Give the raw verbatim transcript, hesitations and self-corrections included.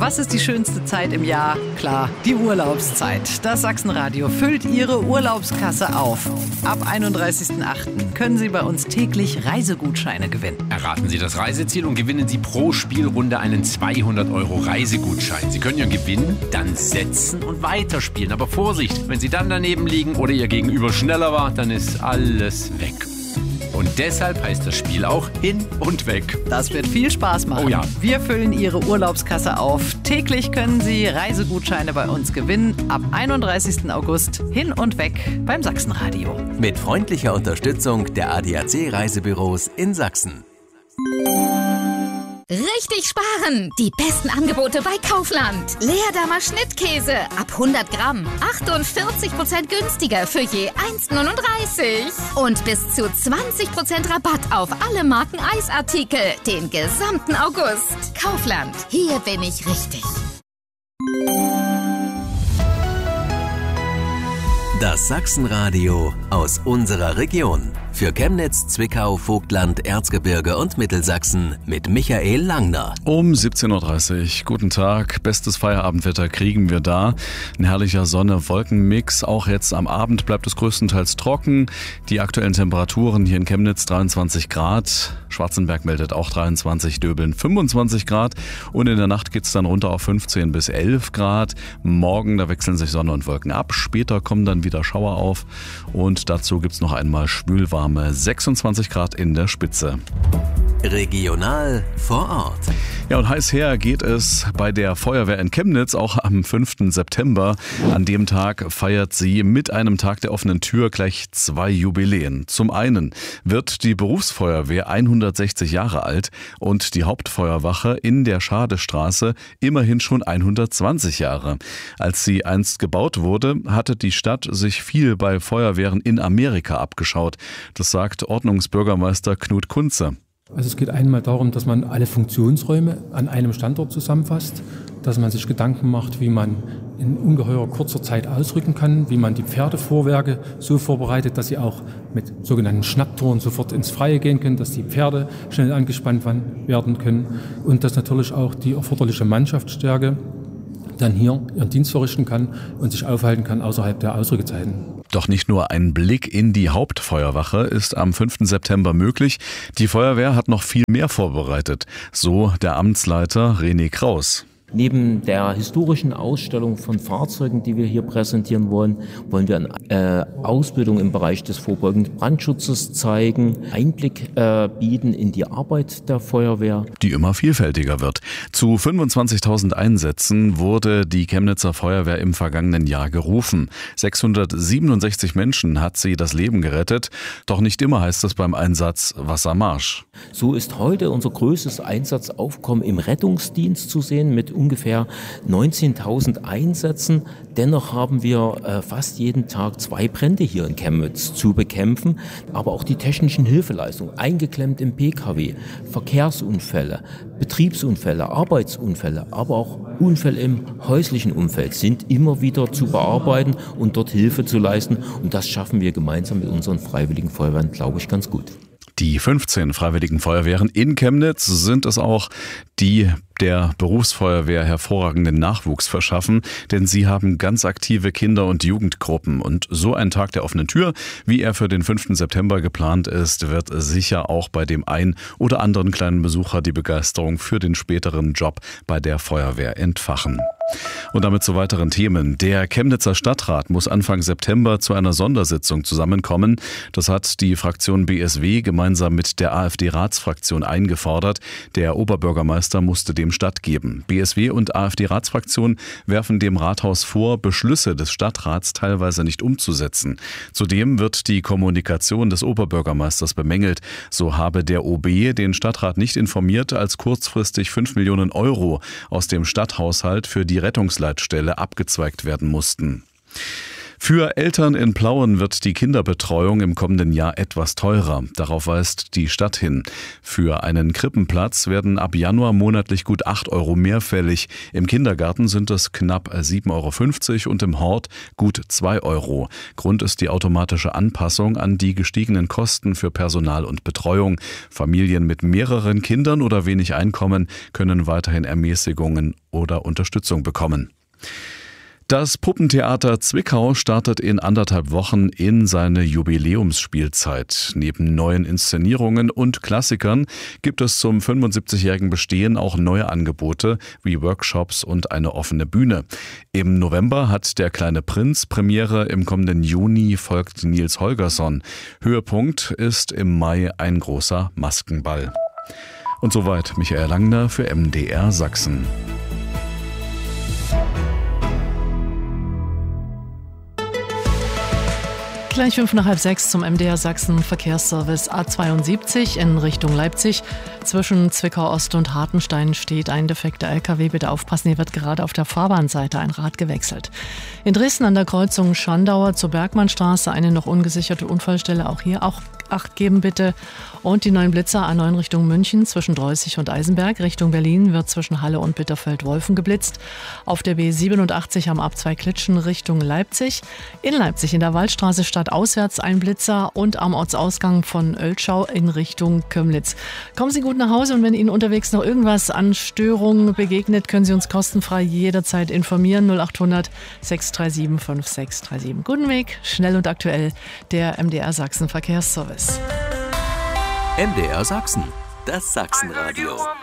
Was ist die schönste Zeit im Jahr? Klar, die Urlaubszeit. Das Sachsenradio füllt Ihre Urlaubskasse auf. Ab einunddreißigsten achten können Sie bei uns täglich Reisegutscheine gewinnen. Erraten Sie das Reiseziel und gewinnen Sie pro Spielrunde einen zweihundert Euro Reisegutschein. Sie können ja gewinnen, dann setzen und weiterspielen. Aber Vorsicht, wenn Sie dann daneben liegen oder Ihr Gegenüber schneller war, dann ist alles weg. Und deshalb heißt das Spiel auch Hin und Weg. Das wird viel Spaß machen. Oh ja. Wir füllen Ihre Urlaubskasse auf. Täglich können Sie Reisegutscheine bei uns gewinnen. Ab einunddreißigsten August Hin und Weg beim Sachsenradio. Mit freundlicher Unterstützung der A D A C Reisebüros in Sachsen. Richtig sparen! Die besten Angebote bei Kaufland. Leerdammer Schnittkäse ab hundert Gramm. achtundvierzig Prozent günstiger für je eins neununddreißig. Und bis zu zwanzig Prozent Rabatt auf alle Marken Eisartikel. Den gesamten August. Kaufland. Hier bin ich richtig. Das Sachsenradio aus unserer Region. Für Chemnitz, Zwickau, Vogtland, Erzgebirge und Mittelsachsen mit Michael Langner. Um siebzehn Uhr dreißig. Guten Tag. Bestes Feierabendwetter kriegen wir da. Ein herrlicher Sonne-Wolken-Mix. Auch jetzt am Abend bleibt es größtenteils trocken. Die aktuellen Temperaturen hier in Chemnitz dreiundzwanzig Grad. Schwarzenberg meldet auch dreiundzwanzig, Döbeln fünfundzwanzig Grad. Und in der Nacht geht es dann runter auf fünfzehn bis elf Grad. Morgen, da wechseln sich Sonne und Wolken ab. Später kommen dann wieder Schauer auf. Und dazu gibt es noch einmal schwülwarm. sechsundzwanzig Grad in der Spitze. Regional vor Ort. Ja, und heiß her geht es bei der Feuerwehr in Chemnitz, auch am fünften September. An dem Tag feiert sie mit einem Tag der offenen Tür gleich zwei Jubiläen. Zum einen wird die Berufsfeuerwehr hundertsechzig Jahre alt und die Hauptfeuerwache in der Schadestraße immerhin schon hundertzwanzig Jahre. Als sie einst gebaut wurde, hatte die Stadt sich viel bei Feuerwehren in Amerika abgeschaut. Das sagt Ordnungsbürgermeister Knut Kunze. Also es geht einmal darum, dass man alle Funktionsräume an einem Standort zusammenfasst, dass man sich Gedanken macht, wie man in ungeheuer kurzer Zeit ausrücken kann, wie man die Pferdefuhrwerke so vorbereitet, dass sie auch mit sogenannten Schnapptouren sofort ins Freie gehen können, dass die Pferde schnell angespannt werden können und dass natürlich auch die erforderliche Mannschaftsstärke dann hier ihren Dienst verrichten kann und sich aufhalten kann außerhalb der Ausrückezeiten. Doch nicht nur ein Blick in die Hauptfeuerwache ist am fünften September möglich. Die Feuerwehr hat noch viel mehr vorbereitet, so der Amtsleiter René Kraus. Neben der historischen Ausstellung von Fahrzeugen, die wir hier präsentieren wollen, wollen wir eine äh, Ausbildung im Bereich des vorbeugenden Brandschutzes zeigen, Einblick äh, bieten in die Arbeit der Feuerwehr. Die immer vielfältiger wird. Zu fünfundzwanzigtausend Einsätzen wurde die Chemnitzer Feuerwehr im vergangenen Jahr gerufen. sechshundertsiebenundsechzig Menschen hat sie das Leben gerettet. Doch nicht immer heißt es beim Einsatz Wassermarsch. So ist heute unser größtes Einsatzaufkommen im Rettungsdienst zu sehen mit ungefähr neunzehntausend Einsätzen. Dennoch haben wir äh, fast jeden Tag zwei Brände hier in Chemnitz zu bekämpfen. Aber auch die technischen Hilfeleistungen, eingeklemmt im P K W, Verkehrsunfälle, Betriebsunfälle, Arbeitsunfälle, aber auch Unfälle im häuslichen Umfeld sind immer wieder zu bearbeiten und dort Hilfe zu leisten. Und das schaffen wir gemeinsam mit unseren Freiwilligen Feuerwehren, glaube ich, ganz gut. Die fünfzehn Freiwilligen Feuerwehren in Chemnitz sind es auch, die der Berufsfeuerwehr hervorragenden Nachwuchs verschaffen, denn sie haben ganz aktive Kinder- und Jugendgruppen. Und so ein Tag der offenen Tür, wie er für den fünften September geplant ist, wird sicher auch bei dem ein oder anderen kleinen Besucher die Begeisterung für den späteren Job bei der Feuerwehr entfachen. Und damit zu weiteren Themen. Der Chemnitzer Stadtrat muss Anfang September zu einer Sondersitzung zusammenkommen. Das hat die Fraktion B S W gemeinsam mit der AfD-Ratsfraktion eingefordert. Der Oberbürgermeister musste dem stattgeben. B S W und AfD-Ratsfraktion werfen dem Rathaus vor, Beschlüsse des Stadtrats teilweise nicht umzusetzen. Zudem wird die Kommunikation des Oberbürgermeisters bemängelt. So habe der O B den Stadtrat nicht informiert, als kurzfristig fünf Millionen Euro aus dem Stadthaushalt für die Rettungsleitstelle abgezweigt werden mussten. Für Eltern in Plauen wird die Kinderbetreuung im kommenden Jahr etwas teurer. Darauf weist die Stadt hin. Für einen Krippenplatz werden ab Januar monatlich gut acht Euro mehr fällig. Im Kindergarten sind es knapp sieben Euro fünfzig und im Hort gut zwei Euro. Grund ist die automatische Anpassung an die gestiegenen Kosten für Personal und Betreuung. Familien mit mehreren Kindern oder wenig Einkommen können weiterhin Ermäßigungen oder Unterstützung bekommen. Das Puppentheater Zwickau startet in anderthalb Wochen in seine Jubiläumsspielzeit. Neben neuen Inszenierungen und Klassikern gibt es zum fünfundsiebzigjährigen Bestehen auch neue Angebote wie Workshops und eine offene Bühne. Im November hat Der kleine Prinz Premiere, im kommenden Juni folgt Nils Holgersson. Höhepunkt ist im Mai ein großer Maskenball. Und soweit Michael Langner für M D R Sachsen. Gleich fünf nach halb sechs zum M D R Sachsen Verkehrsservice A zweiundsiebzig in Richtung Leipzig. Zwischen Zwickau Ost und Hartenstein steht ein defekter L K W. Bitte aufpassen, hier wird gerade auf der Fahrbahnseite ein Rad gewechselt. In Dresden an der Kreuzung Schandauer zur Bergmannstraße eine noch ungesicherte Unfallstelle. Auch hier auch Acht geben bitte. Und die neuen Blitzer A neun Richtung München zwischen Dreußig und Eisenberg. Richtung Berlin wird zwischen Halle und Bitterfeld-Wolfen geblitzt. Auf der B siebenundachtzig am Abzweig Klitschen Richtung Leipzig. In Leipzig in der Waldstraße stadtauswärts ein Blitzer und am Ortsausgang von Oelschau in Richtung Kömlitz. Kommen Sie gut nach Hause und wenn Ihnen unterwegs noch irgendwas an Störungen begegnet, können Sie uns kostenfrei jederzeit informieren. null achthundert sechs drei sieben fünf sechs drei sieben. Guten Weg, schnell und aktuell, der M D R Sachsen Verkehrsservice. M D R Sachsen, das Sachsenradio.